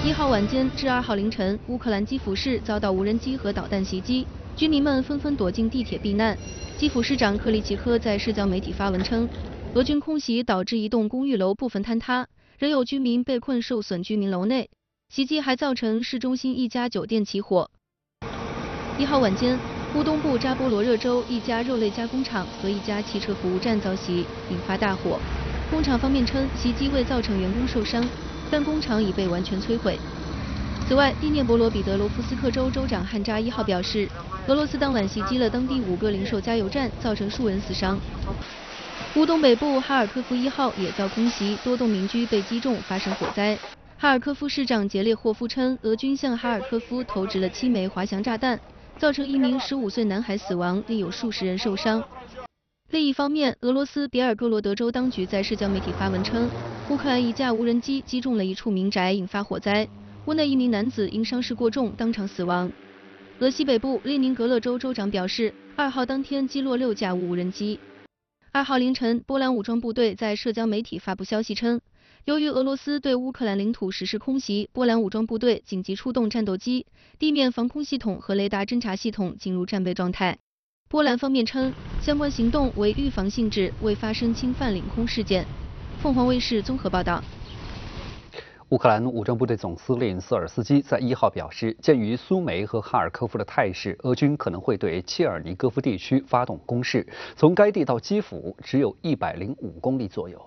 1号晚间至2号凌晨，乌克兰基辅市遭到无人机和导弹袭击，居民们纷纷躲进地铁避难。基辅市长克里奇科在社交媒体发文称，俄军空袭导致一栋公寓楼部分坍塌，仍有居民被困受损居民楼内。袭击还造成市中心一家酒店起火。1号晚间，乌东部扎波罗热州一家肉类加工厂和一家汽车服务站遭袭，引发大火。工厂方面称，袭击未造成员工受伤，但工厂已被完全摧毁。此外，第聂伯罗彼得罗夫斯克州州长汉扎1号表示，俄罗斯当晚袭击了当地5个零售加油站，造成数人死伤。乌东北部哈尔科夫1号也遭空袭，多栋民居被击中，发生火灾。哈尔科夫市长杰列霍夫称，俄军向哈尔科夫投掷了7枚滑翔炸弹，造成一名15岁男孩死亡，另有数十人受伤。另一方面，俄罗斯别尔哥罗德州当局在社交媒体发文称，乌克兰一架无人机击中了一处民宅，引发火灾，屋内一名男子因伤势过重当场死亡。俄西北部列宁格勒州州长表示，2号当天击落6架无人机。2号凌晨，波兰武装部队在社交媒体发布消息称，由于俄罗斯对乌克兰领土实施空袭，波兰武装部队紧急出动战斗机、地面防空系统和雷达侦察系统进入战备状态。波兰方面称，相关行动为预防性质，未发生侵犯领空事件。凤凰卫视综合报道。 乌克兰武装部队总司令瑟尔斯基在1号表示，鉴于苏梅和哈尔科夫的态势，俄军可能会对切尔尼戈夫地区发动攻势，从该地到基辅只有105公里左右。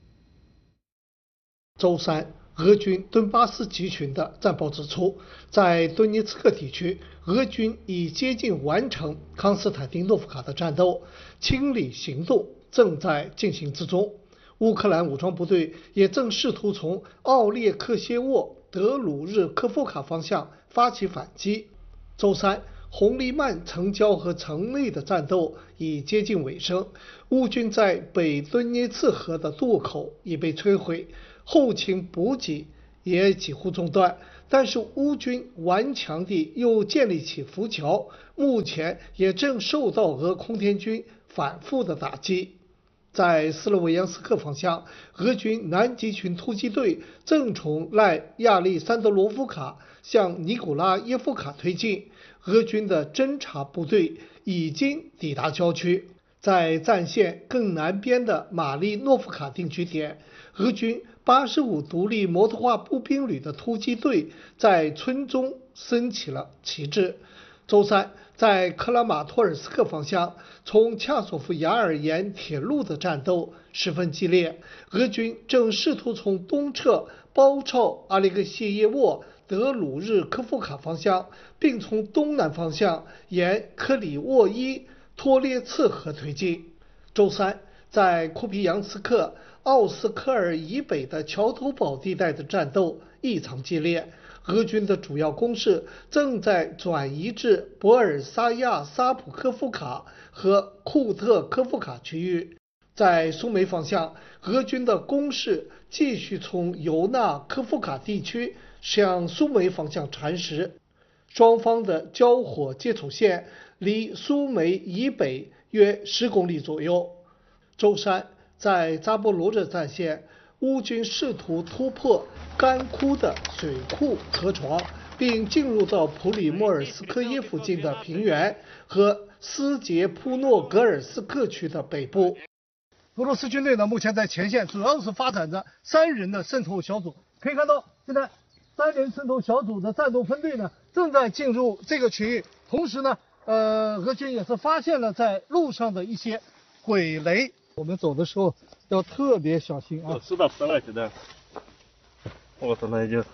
周三，俄军顿巴斯集群的战报指出，在顿涅茨克地区，俄军已接近完成康斯坦丁诺夫卡的战斗，清理行动正在进行之中。乌克兰武装部队也正试图从奥列克谢沃德鲁日科夫卡方向发起反击。周三，红利曼城郊和城内的战斗已接近尾声，乌军在北顿涅茨河的渡口已被摧毁，后勤补给也几乎中断，但是乌军顽强地又建立起浮桥，目前也正受到俄空天军反复的打击。在斯洛维扬斯克方向，俄军南极群突击队正从赖亚历山德罗夫卡向尼古拉耶夫卡推进，俄军的侦察部队已经抵达郊区。在战线更南边的马利诺夫卡定居点，俄军85独立摩托化步兵旅的突击队在村中升起了旗帜。周三，在克拉马托尔斯克方向，从恰索夫雅尔沿铁路的战斗十分激烈，俄军正试图从东侧包抄阿列克谢耶沃德鲁日科夫卡方向，并从东南方向沿克里沃伊托列茨河推进。周三，在库皮扬斯克奥斯科尔以北的桥头堡地带的战斗异常激烈，俄军的主要攻势正在转移至博尔萨亚沙普科夫卡和库特科夫卡区域。在苏梅方向，俄军的攻势继续从尤纳科夫卡地区向苏梅方向蚕食，双方的交火接触线离苏梅以北约10公里左右。周三，在扎波罗热战线，乌军试图突破干枯的水库河床，并进入到普里莫尔斯科耶附近的平原和斯捷普诺格尔斯克区的北部。俄罗斯军队呢，目前在前线主要是发展着3人的渗透小组。可以看到，现在3人渗透小组的战斗分队呢，正在进入这个区域。同时呢，俄军也是发现了在路上的一些鬼雷，我们走的时候要特别小心啊。 知道了，现在我等那就。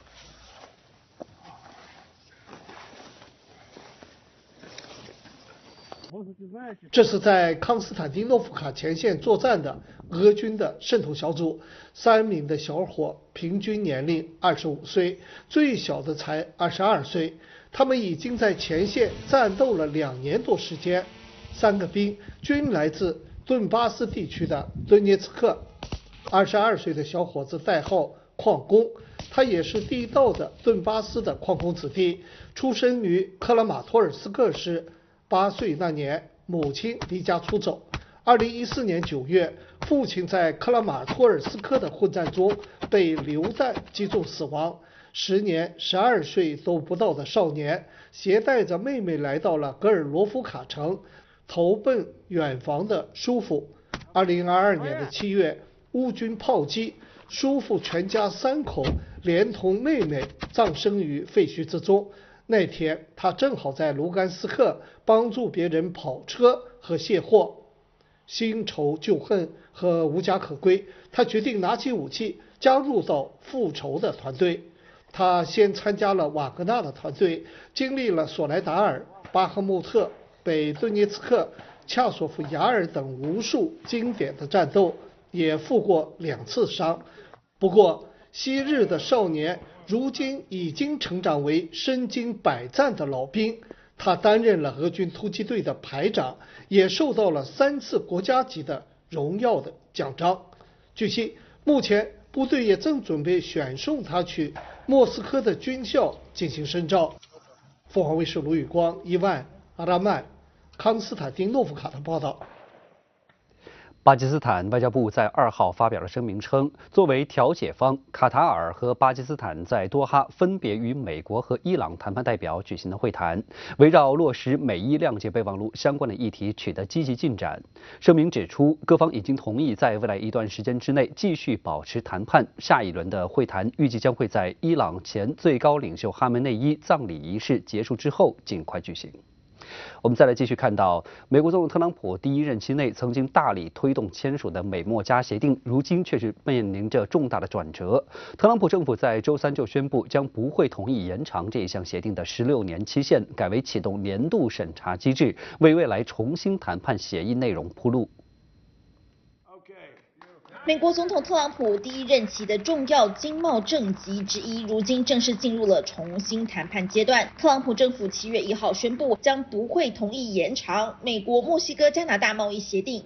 这是在康斯坦丁诺夫卡前线作战的俄军的渗透小组，3名的小伙，平均年龄25岁，最小的才22岁。他们已经在前线战斗了2年多时间。3个兵均来自顿巴斯地区的顿涅茨克。22岁的小伙子代号矿工，他也是地道的顿巴斯的矿工子弟，出生于克拉马托尔斯克市。8岁那年，母亲离家出走。2014年9月，父亲在克拉马托尔斯克的混战中被榴弹击中死亡。时年12岁都不到的少年，携带着妹妹来到了格尔罗夫卡城，投奔远房的叔父。2022年的7月，乌军炮击，叔父全家3口连同妹妹葬身于废墟之中。那天，他正好在卢甘斯克帮助别人跑车和卸货。新仇旧恨和无家可归，他决定拿起武器，加入到复仇的团队。他先参加了瓦格纳的团队，经历了索莱达尔、巴赫穆特、北顿涅茨克、恰索夫雅尔等无数经典的战斗，也负过2次伤。不过，昔日的少年如今已经成长为身经百战的老兵。他担任了俄军突击队的排长，也受到了3次国家级的荣耀的奖章。据悉，目前部队也正准备选送他去莫斯科的军校进行深造。凤凰卫视卢宇光、伊万·阿拉曼、康斯坦丁诺夫卡的报道。 巴基斯坦外交部在2号发表了声明称，作为调解方，卡塔尔和巴基斯坦在多哈分别与美国和伊朗谈判代表举行的会谈，围绕落实美伊谅解备忘录相关的议题取得积极进展。声明指出，各方已经同意在未来一段时间之内继续保持谈判，下一轮的会谈预计将会在伊朗前最高领袖哈梅内伊葬礼仪式结束之后尽快举行。我们再来继续看到，美国总统特朗普第1任期内曾经大力推动签署的美墨加协定，如今却是面临着重大的转折。特朗普政府在周3就宣布，将不会同意延长这一项协定的16年期限，改为启动年度审查机制，为未来重新谈判协议内容铺路。 美国总统特朗普第1任期的重要经贸政绩之一，如今正式进入了重新谈判阶段。特朗普政府7月1号宣布，将不会同意延长美国、墨西哥、加拿大贸易协定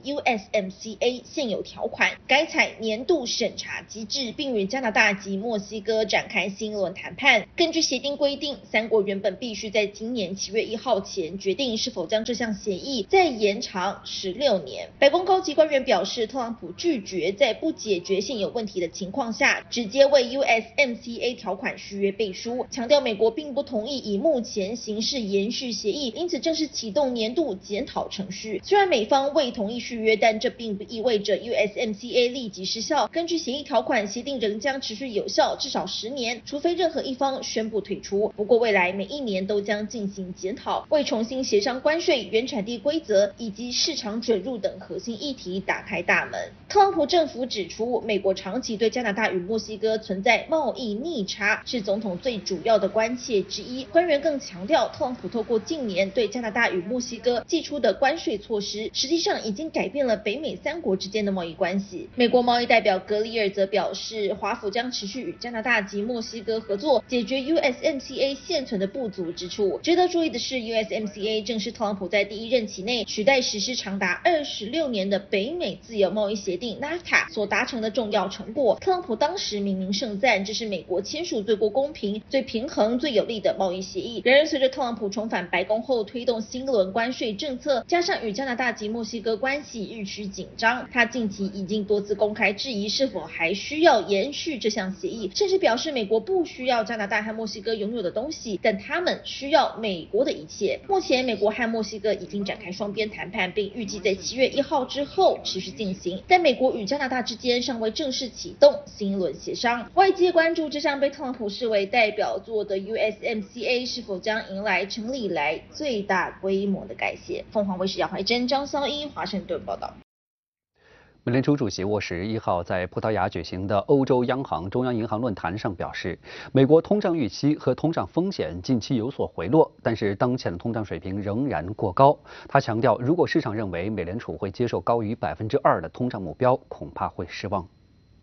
USMCA 现有条款，改采年度审查机制，并与加拿大及墨西哥展开新一轮谈判。根据协定规定，3国原本必须在今年7月1号前决定是否将这项协议再延长16年。白宫高级官员表示，特朗普拒绝在不解决现有问题的情况下，直接为 USMCA 条款续约背书，强调美国并不同意以目前形式延续协议，因此正式启动年度检讨程序。虽然美方未同意续约，但这并不意味着 USMCA 立即失效。根据协议条款，协定仍将持续有效至少10年，除非任何一方宣布退出。不过未来每1年都将进行检讨，为重新协商关税、原产地规则以及市场准入等核心议题打开大门。特朗普政府指出，美国长期对加拿大与墨西哥存在贸易逆差，是总统最主要的关切之一。官员更强调，特朗普透过近年对加拿大与墨西哥祭出的关税措施，实际上已经改变了北美3国之间的贸易关系。美国贸易代表格里尔则表示，华府将持续与加拿大及墨西哥合作，解决 USMCA 现存的不足之处。值得注意的是， USMCA 正是特朗普在第1任期内取代实施长达26年的北美自由贸易协定 NAFTA 所达成的重要成果。特朗普当时明明盛赞，这是美国签署最过公平、最平衡、最有利的贸易协议。然而，随着特朗普重返白宫后推动新轮关税政策，加上与加拿大及墨西哥关系日趋紧张，他近期已经多次公开质疑是否还需要延续这项协议，甚至表示美国不需要加拿大和墨西哥拥有的东西，但他们需要美国的一切。目前，美国和墨西哥已经展开双边谈判，并预计在7月1号之后持续进行，但美国与加拿大之间尚未正式启动新一轮协商。外界关注这项被特朗普视为代表作的 USMCA 是否将迎来成立以来最大规模的改写。凤凰卫视姚怀珍、张骚一华盛顿报道。 美联储主席沃什1号在葡萄牙举行的欧洲央行中央银行论坛上表示，美国通胀预期和通胀风险近期有所回落，但是当前的通胀水平仍然过高。他强调，如果市场认为美联储会接受高于2%的通胀目标，恐怕会失望。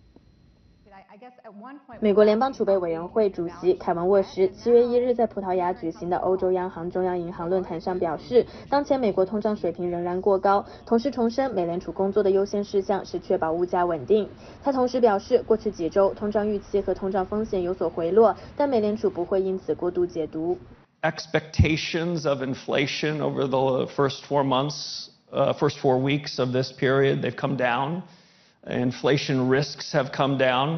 美国联邦储备委员会主席凯文·沃什7月1日在葡萄牙举行的欧洲央行中央银行论坛上表示，当前美国通胀水平仍然过高，同时重申美联储工作的优先事项是确保物价稳定。他同时表示，过去几周通胀预期和通胀风险有所回落，但美联储不会因此过度解读。 Expectations of inflation over the first 4 weeks of this period, they've come down. Inflation risks have come down.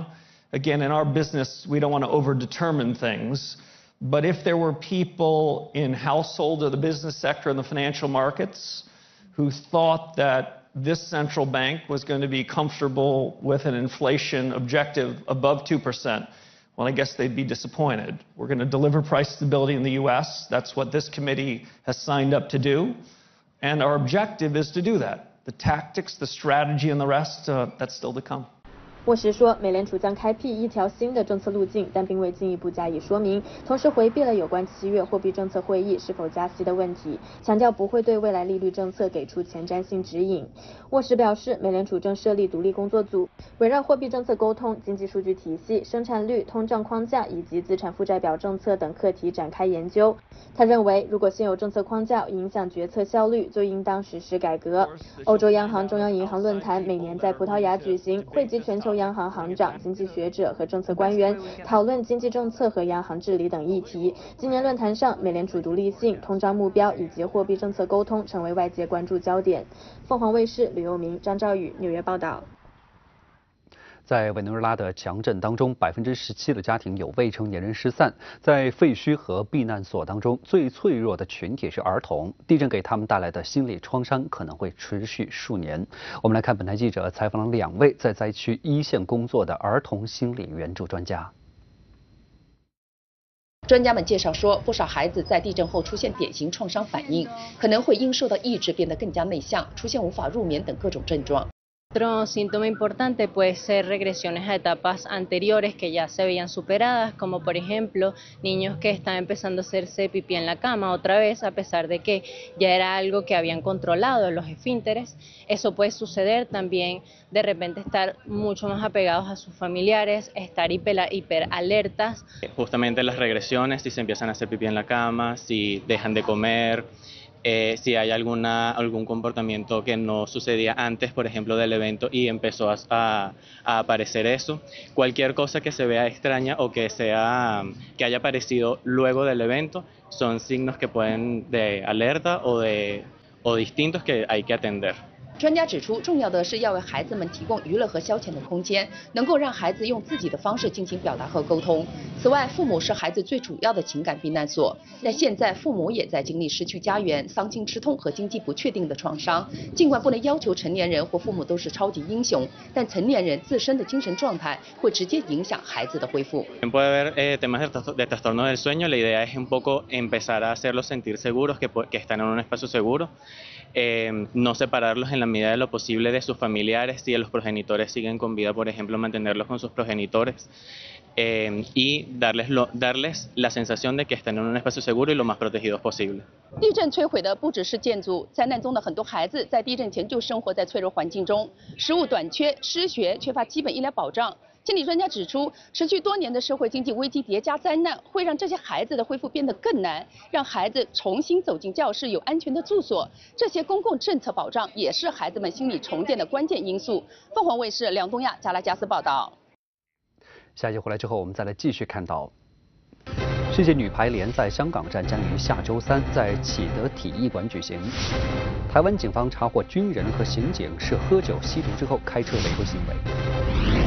again, in our business, we don't want to overdetermine things. But if there were people in household or the business sector and the financial markets who thought that this central bank was going to be comfortable with an inflation objective above 2%, well, I guess they'd be disappointed. We're going to deliver price stability in the U.S. That's what this committee has signed up to do. And our objective is to do that. The tactics, the strategy, and the rest, that's still to come. 沃什说，美联储将开辟一条新的政策路径，但并未进一步加以说明，同时回避了有关7月货币政策会议是否加息的问题，强调不会对未来利率政策给出前瞻性指引。沃什表示，美联储正设立独立工作组，围绕货币政策沟通、经济数据体系、生产率、通胀框架以及资产负债表政策等课题展开研究。他认为，如果现有政策框架影响决策效率，就应当实施改革。欧洲央行中央银行论坛每年在葡萄牙举行，汇集全球央行行长、经济学者和政策官员，讨论经济政策和央行治理等议题。今年论坛上，美联储独立性、通胀目标以及货币政策沟通成为外界关注焦点。凤凰卫视吕佑明、张兆宇纽约报道。 在委内瑞拉的强震当中，17%的家庭有未成年人失散。在废墟和避难所当中，最脆弱的群体是儿童。地震给他们带来的心理创伤可能会持续数年。我们来看本台记者采访了2位在灾区一线工作的儿童心理援助专家。 专家们介绍说，不少孩子在地震后出现典型创伤反应，可能会因受到抑制变得更加内向，出现无法入眠等各种症状。 Otro síntoma importante puede ser regresiones a etapas anteriores que ya se veían superadas, como por ejemplo niños que están empezando a hacerse pipí en la cama otra vez, a pesar de que ya era algo que habían controlado los esfínteres. Eso puede suceder también, de repente estar mucho más apegados a sus familiares, estar hiperalertas. Justamente las regresiones, si se empiezan a hacer pipí en la cama, si dejan de comer. Si hay algún comportamiento que no sucedía antes, por ejemplo, del evento y empezó a aparecer eso. Cualquier cosa que se vea extraña o que haya aparecido luego del evento son signos que pueden de alerta o distintos que hay que atender. 专家指出，重要的是要为孩子们提供娱乐和消遣的空间，能够让孩子用自己的方式进行表达和沟通。此外，父母是孩子最主要的情感避难所。但现在，父母也在经历失去家园、丧亲之痛和经济不确定的创伤。尽管不能要求成年人或父母都是超级英雄，但成年人自身的精神状态会直接影响孩子的恢复。 Puede haber temas de trastorno del sueño. La idea es un poco empezar a hacerlos sentir seguros, que están en un espacio seguro. No separarlos en la medida de lo posible de sus familiares, si los progenitores siguen con vida, por ejemplo, mantenerlos con sus progenitores y darles la sensación de que están en un espacio seguro y lo más protegidos posible. 地震摧毁的不只是建筑，灾难中的很多孩子在地震前就生活在脆弱环境中，食物短缺、失学、缺乏基本医疗保障。心理专家指出，持续多年的社会经济危机叠加灾难，会让这些孩子的恢复变得更难，让孩子重新走进教室有安全的住所。这些公共政策保障也是孩子们心理重建的关键因素。凤凰卫视梁东亚、加拉加斯报道。 下一节回来之后，我们再来继续看到，世界女排联赛香港站将于下周3在启德体育馆举行。台湾警方查获军人和刑警是喝酒吸毒之后开车违规行为。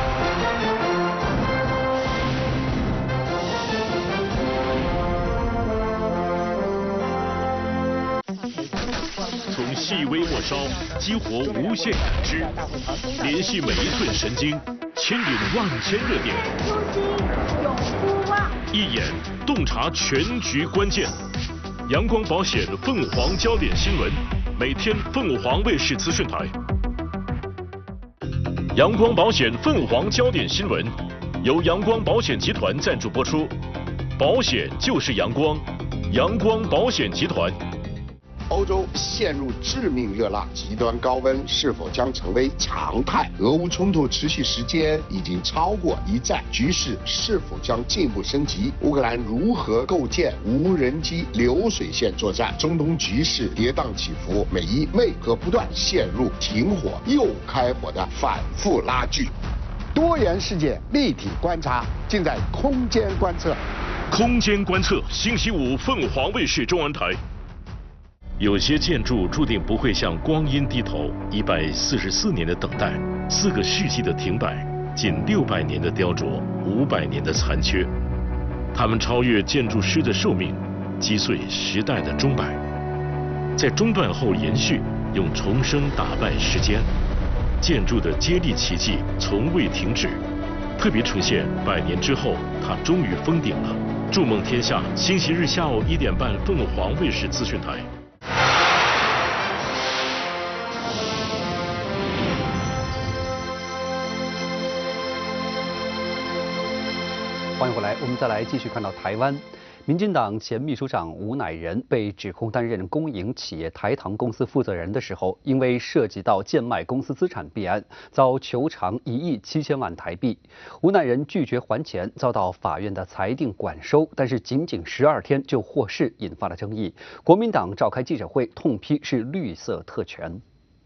从细微末梢激活无限感知，联系每一寸神经，牵引万千热点。一眼洞察全局关键。阳光保险凤凰焦点新闻，每天凤凰卫视资讯台。阳光保险凤凰焦点新闻由阳光保险集团赞助播出，保险就是阳光，阳光保险集团。 欧洲陷入致命热浪，极端高温是否将成为常态？俄乌冲突持续时间已经超过一战，局势是否将进一步升级？乌克兰如何构建无人机流水线作战？中东局势跌宕起伏，美伊为何不断陷入停火又开火的反复拉锯？多元世界立体观察，尽在空间观测。 空间观测，星期5凤凰卫视中文台。有些建筑注定不会向光阴低头，144年的等待，4个世纪的停摆， 近600年的雕琢，500年的残缺，它们超越建筑师的寿命，击碎时代的钟摆，在中断后延续，用重生打败时间。建筑的接力奇迹从未停止，特别呈现100年之后，它终于封顶了。筑梦天下，星期日下午1点半，凤凰卫视资讯台。 欢迎回来，我们再来继续看到台湾。民进党前秘书长吴乃仁被指控担任公营企业台糖公司负责人的时候，因为涉及到贱卖公司资产弊案，遭求偿1亿7000万台币。吴乃仁拒绝还钱，遭到法院的裁定管收，但是仅12天就获释，引发了争议。国民党召开记者会，痛批是绿色特权。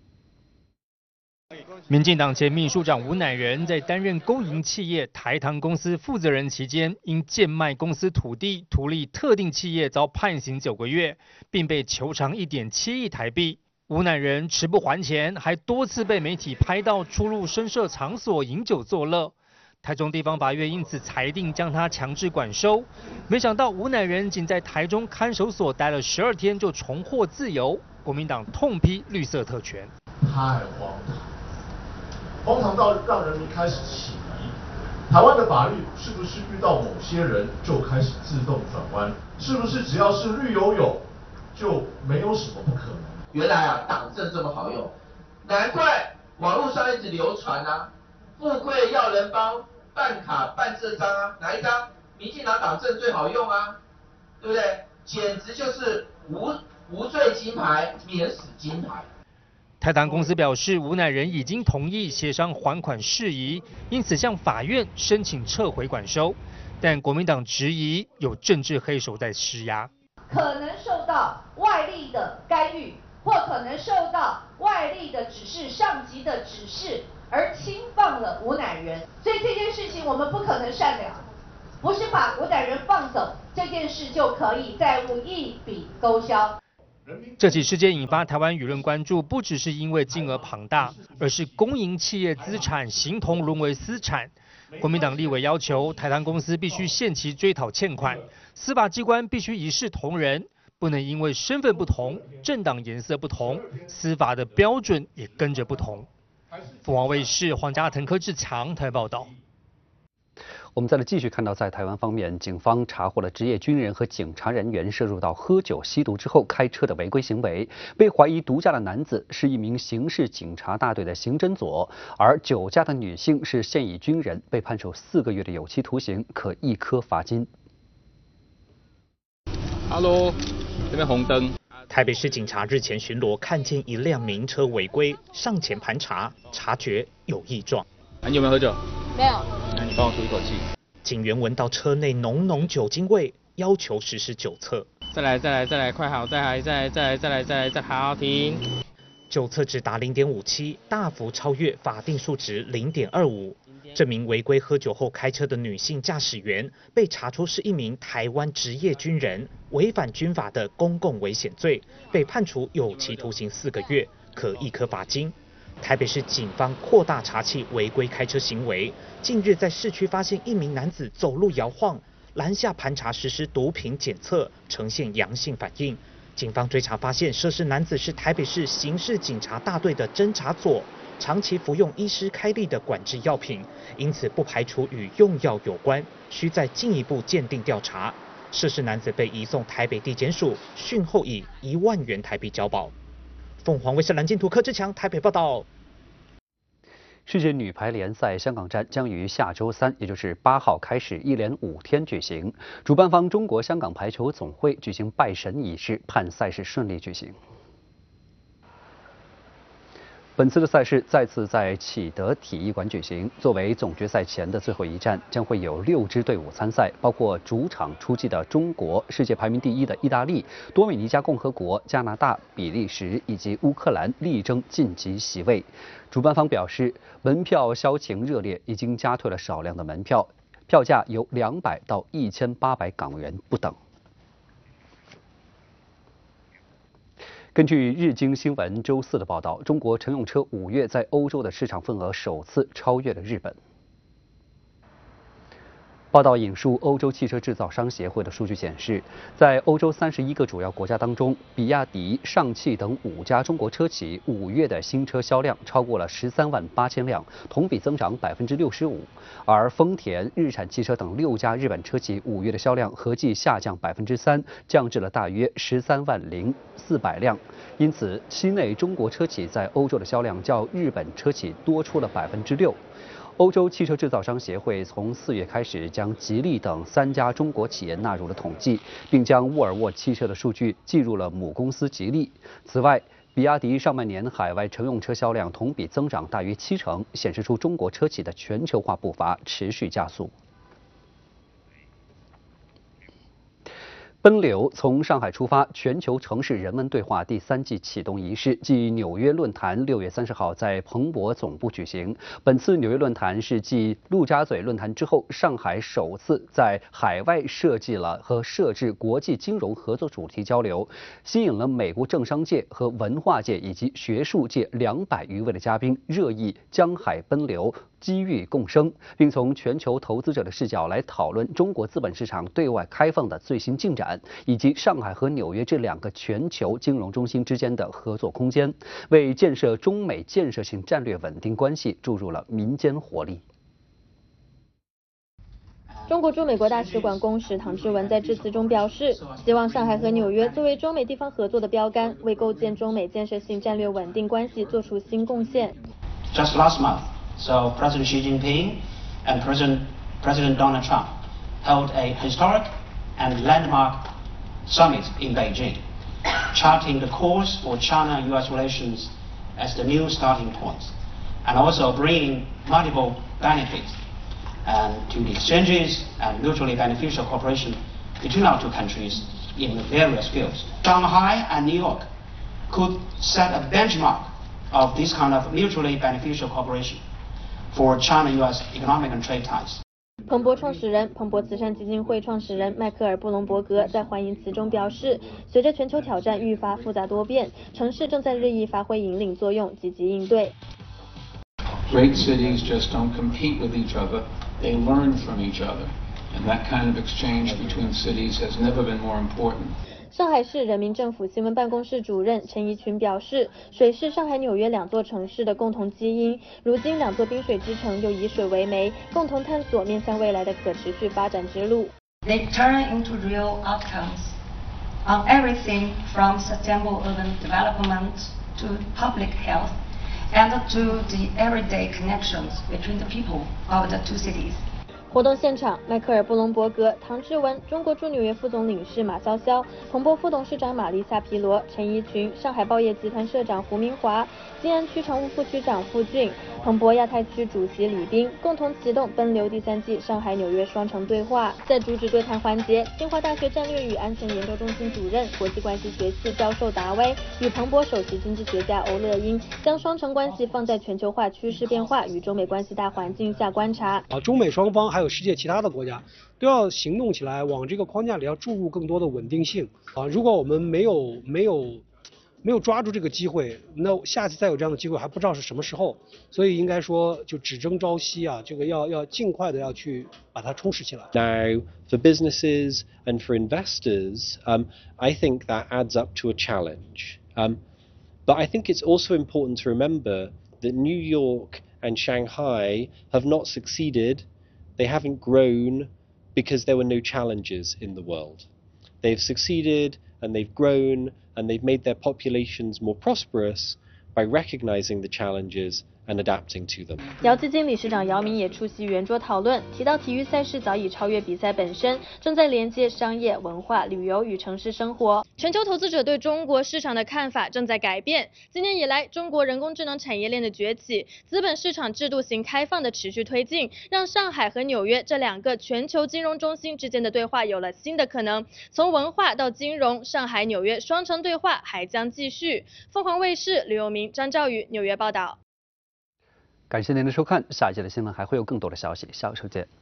民进党前秘书长吴乃仁在担任公营企业台糖公司负责人期间，因贱卖公司土地图利特定企业遭判刑9个月，并被求偿1.7亿台币。吴乃仁迟不还钱，还多次被媒体拍到出入声色场所饮酒作乐。台中地方法院因此裁定将他强制管收。没想到吴乃仁仅在台中看守所待了12天就重获自由。国民党痛批绿色特权， 太荒唐。荒唐到让人民开始起疑，台湾的法律是不是遇到某些人就开始自动转弯？是不是只要是绿油油就没有什么不可能？ 原来啊，党政这么好用，难怪网络上一直流传啊，富贵要人帮，办卡办这张啊，哪一张？民进党党政最好用啊，对不对？简直就是无罪金牌，免死金牌。 台糖公司表示，吴乃仁已经同意协商还款事宜，因此向法院申请撤回管收。但国民党质疑有政治黑手在施压， 可能受到外力的干预，或可能受到外力的指示、上级的指示而轻放了吴乃仁。所以这件事情我们不可能善了，不是把吴乃仁放走，这件事就可以债务一笔勾销。 这起事件引发台湾舆论关注，不只是因为金额庞大，而是公营企业资产形同沦为私产。国民党立委要求台糖公司必须限期追讨欠款，司法机关必须一视同仁，不能因为身份不同、政党颜色不同，司法的标准也跟着不同。凤凰卫视黄家腾、柯志强台报道。 我们再来继续看到，在台湾方面，警方查获了职业军人和警察人员涉入到喝酒、吸毒之后开车的违规行为。被怀疑毒驾的男子是一名刑事警察大队的刑侦佐，而酒驾的女性是现役军人，被判处4个月的有期徒刑，可1颗罚金。 Hello， 这边红灯。 台北市警察日前巡逻，看见一辆名车违规，上前盘查，察觉有异状。 你有没有喝酒？ 没有。 那你帮我吐一口气。 警员闻到车内浓浓酒精味，要求实施酒测。 再来，快好，再来，好，停。 酒测值达0.57，大幅超越法定数值0.25。这名违规喝酒后开车的女性驾驶员被查出是一名台湾职业军人，违反军法的公共危险罪，被判处有期徒刑4个月，可1颗罚金。台北市警方扩大查缉违规开车行为，近日在市区发现一名男子走路摇晃，拦下盘查实施毒品检测，呈现阳性反应。警方追查发现，涉事男子是台北市刑事警察大队的侦查佐，长期服用医师开立的管制药品，因此不排除与用药有关，需再进一步鉴定调查。涉事男子被移送台北地检署，讯后以1万元台币交保。凤凰卫视蓝金图柯志强台北报道。 世界女排联赛香港站将于下周3，也就是8号开始，一连5天举行。主办方中国香港排球总会举行拜神仪式，盼赛事顺利举行。本次的赛事再次在启德体育馆举行，作为总决赛前的最后一站，将会有6支队伍参赛，包括主场出击的中国、世界排名第1的意大利、多米尼加共和国、加拿大、比利时以及乌克兰力争晋级席位。主办方表示，门票销情热烈，已经加退了少量的门票，票价由200到1800港元不等。根据日经新闻周4的报道，中国乘用车5月在欧洲的市场份额首次超越了日本。 报道引述欧洲汽车制造商协会的数据显示，在欧洲31个主要国家当中，比亚迪、上汽等5家中国车企5月的新车销量超过了13万8千辆，同比增长65%，而丰田、日产汽车等6家日本车企5月的销量合计下降3%，降至了大约13万400辆。因此，期内中国车企在欧洲的销量较日本车企多出了6%。欧洲汽车制造商协会从4月开始将吉利等3家中国企业纳入了统计，并将沃尔沃汽车的数据计入了母公司吉利。此外，比亚迪上半年海外乘用车销量同比增长大约70%，显示出中国车企的全球化步伐持续加速。奔流从上海出发，全球城市人文对话第3季启动仪式继纽约论坛6月30号在彭博总部举行。本次纽约论坛是继陆家嘴论坛之后，上海首次在海外设置国际金融合作主题交流，吸引了美国政商界和文化界以及学术界200余位的嘉宾，热议江海奔流，机遇共生，并从全球投资者的视角来讨论中国资本市场对外开放的最新进展，以及上海和纽约这2个全球金融中心之间的合作空间，为建设中美建设性战略稳定关系注入了民间活力。 中国驻美国大使馆公使唐志文在致辞中表示，希望上海和纽约作为中美地方合作的标杆，为构建中美建设性战略稳定关系做出新贡献。 Just last month, so President Xi Jinping and President Donald Trump held a historic and landmark summit in Beijing, charting the course for China-US relations as the new starting point, and also bringing multiple benefits to the exchanges and mutually beneficial cooperation between our two countries in various fields. Shanghai and New York could set a benchmark of this kind of mutually beneficial cooperation for China-US economic and trade ties. 彭博创始人、彭博慈善基金会创始人迈克尔·布隆伯格在欢迎词中表示，随着全球挑战愈发复杂多变，城市正在日益发挥引领作用，积极应对。 Great cities just don't compete with each other, they learn from each other, and that kind of exchange between cities has never been more important. 上海市人民政府新闻办公室主任陈怡群表示，水是上海、纽约2座城市的共同基因。如今2座滨水之城又以水为媒，共同探索面向未来的可持续发展之路。 They turn into real outcomes on everything from sustainable urban development to public health and to the everyday connections between the people of the two cities. 活动现场，迈克尔·布隆伯格、唐志文、中国驻纽约副总领事马潇潇、彭博副董事长玛丽萨·皮罗、陈怡群、上海报业集团社长胡明华、静安区常务副区长付俊、彭博亚太区主席李斌共同启动奔流第3季上海纽约双城对话。在主旨对谈环节，清华大学战略与安全研究中心主任、国际关系学系教授达威与彭博首席经济学家欧乐英将双城关系放在全球化趋势变化与中美关系大环境下观察。 中美双方还有世界其他的国家都要行动起来，往这个框架里要注入更多的稳定性如果我们没有抓住这个机会，那下次再有这样的机会还不知道是什么时候，所以应该说就只争朝夕这个要尽快的要去把它充实起来。 Now, for businesses and for investors, I think that adds up to a challenge. But I think it's also important to remember that New York and Shanghai have not succeeded. They haven't grown because there were no challenges in the world. They've succeeded and they've grown and they've made their populations more prosperous by recognizing the challenges and adapting to them. 姚基金理事长姚明也出席圆桌讨论，提到体育赛事早已超越比赛本身，正在连接商业、文化、旅游与城市生活。全球投资者对中国市场的看法正在改变。今年以来，中国人工智能产业链的崛起，资本市场制度型开放的持续推进，让上海和纽约这2个全球金融中心之间的对话有了新的可能。从文化到金融，上海、纽约双城对话还将继续。凤凰卫视刘友明、张兆宇纽约报道。 感谢您的收看，下一节的新闻还会有更多的消息，下周见。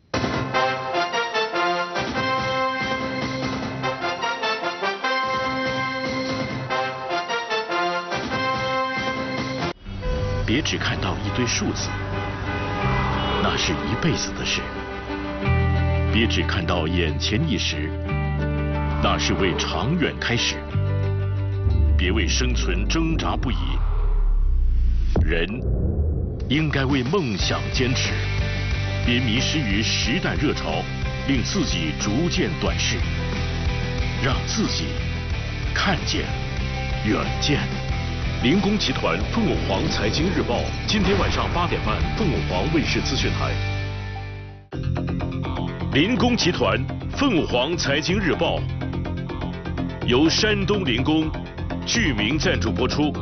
别只看到一堆数字，那是一辈子的事。 别只看到眼前一时，那是为长远开始。别为生存挣扎不已，人应该为梦想坚持。别迷失于时代热潮，令自己逐渐短视，让自己看见远见。林工集团凤凰凰财经日报，今天晚上8点半，凤凰凰卫视资讯台。林工集团凤凰财经日报由山东林工剧名赞助播出。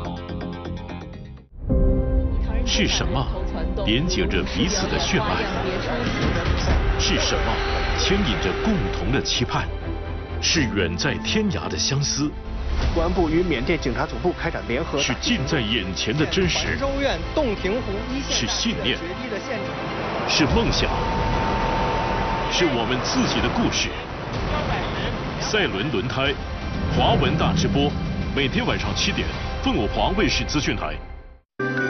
是什么连接着彼此的血脉？是什么牵引着共同的期盼？是远在天涯的相思。 公安部与缅甸警察总部开展联合。 是近在眼前的真实。 州院洞庭湖一线。 是信念。是梦想。是我们自己的故事。赛伦轮胎，华文大直播，每天晚上7点，凤凰卫视资讯台。